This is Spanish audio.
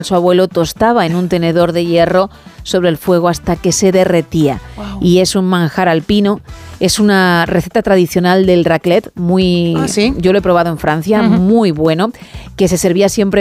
Su abuelo tostaba en un tenedor de hierro sobre el fuego hasta que se derretía. Wow. Y es un manjar alpino. Es una receta tradicional del raclette, muy... ¿Ah, sí? Yo lo he probado en Francia, muy bueno, que se servía siempre